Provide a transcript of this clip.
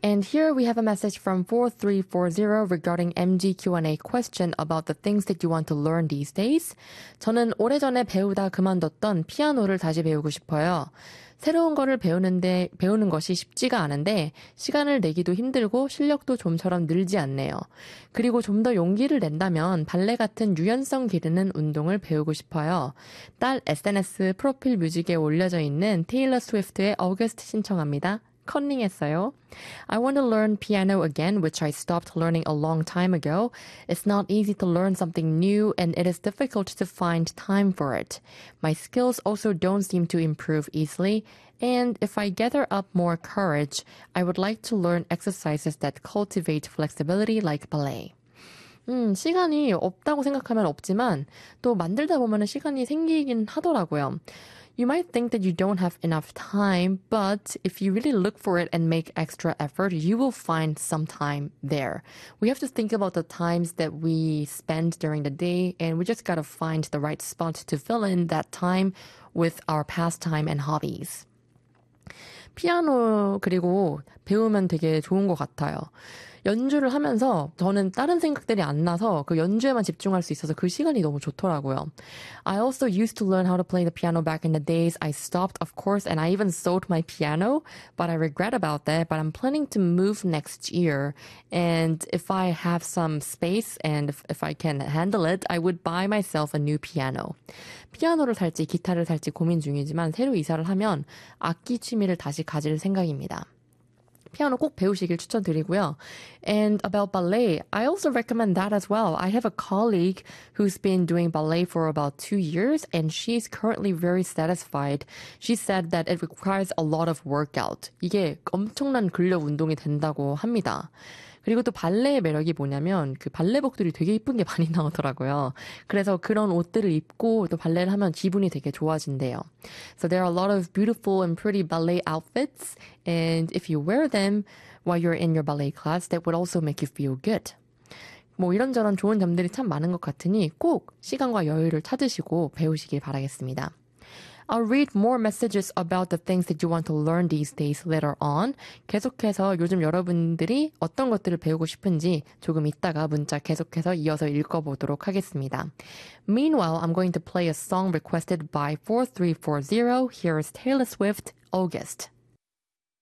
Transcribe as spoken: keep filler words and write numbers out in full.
And here we have a message from four three four zero regarding M G Q and A question about the things that you want to learn these days. 저는 오래전에 배우다 그만뒀던 피아노를 다시 배우고 싶어요. 새로운 거를 배우는데, 배우는 것이 쉽지가 않은데 시간을 내기도 힘들고 실력도 좀처럼 늘지 않네요. 그리고 좀 더 용기를 낸다면 발레 같은 유연성 기르는 운동을 배우고 싶어요. 딸 에스엔에스 프로필 뮤직에 올려져 있는 테일러 스위프트의 August 신청합니다. 컨닝했어요. I want to learn piano again, which I stopped learning a long time ago. It's not easy to learn something new, and it is difficult to find time for it. My skills also don't seem to improve easily, and if I gather up more courage, I would like to learn exercises that cultivate flexibility like ballet. 음, 시간이 없다고 생각하면 없지만 또 만들다 보면 시간이 생기긴 하더라고요. You might think that you don't have enough time, but if you really look for it and make extra effort, you will find some time there. We have to think about the times that we spend during the day, and we just gotta find the right spot to fill in that time with our pastime and hobbies. 피아노 그리고 배우면 되게 좋은 것 같아요. 연주를 하면서 저는 다른 생각들이 안 나서 그 연주에만 집중할 수 있어서 그 시간이 너무 좋더라고요. I also used to learn how to play the piano back in the days. I stopped, of course, and I even sold my piano, but I regret about that. But I'm planning to move next year, and if I have some space and if, if I can handle it, I would buy myself a new piano. 피아노를 살지 기타를 살지 고민 중이지만 새로 이사를 하면 악기 취미를 다시 가질 생각입니다. 피아노 꼭 배우시길 추천드리고요. And about ballet, I also recommend that as well. I have a colleague who's been doing ballet for about two years, and she's currently very satisfied. She said that it requires a lot of workout. 이게 엄청난 근력 운동이 된다고 합니다. 그리고 또 발레의 매력이 뭐냐면 그 발레복들이 되게 이쁜 게 많이 나오더라고요. 그래서 그런 옷들을 입고 또 발레를 하면 기분이 되게 좋아진대요. So there are a lot of beautiful and pretty ballet outfits, and if you wear them while you're in your ballet class, that would also make you feel good. 뭐 이런저런 좋은 점들이 참 많은 것 같으니 꼭 시간과 여유를 찾으시고 배우시길 바라겠습니다. I'll read more messages about the things that you want to learn these days later on. 계속해서 요즘 여러분들이 어떤 것들을 배우고 싶은지 조금 있다가 문자 계속해서 이어서 읽어보도록 하겠습니다. Meanwhile, I'm going to play a song requested by four three four zero. Here is Taylor Swift, August.